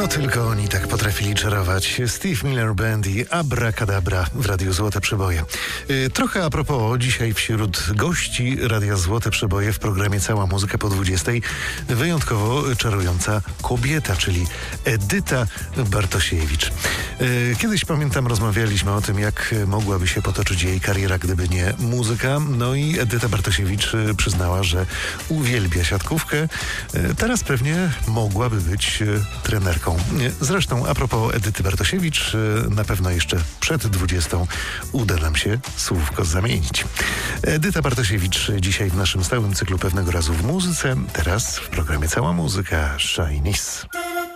No tylko oni tak potrafili czarować. Steve Miller Band i Abracadabra w Radiu Złote Przeboje. Trochę a propos, dzisiaj wśród gości Radia Złote Przeboje w programie Cała Muzyka po 20 wyjątkowo czarująca kobieta, czyli Edyta Bartosiewicz. Kiedyś, pamiętam, rozmawialiśmy o tym, jak mogłaby się potoczyć jej kariera, gdyby nie muzyka. No i Edyta Bartosiewicz przyznała, że uwielbia siatkówkę. Teraz pewnie mogłaby być trenerką. Zresztą a propos Edyty Bartosiewicz, na pewno jeszcze przed 20 uda nam się słówko zamienić. Edyta Bartosiewicz dzisiaj w naszym stałym cyklu Pewnego razu w muzyce. Teraz w programie Cała Muzyka Shinies.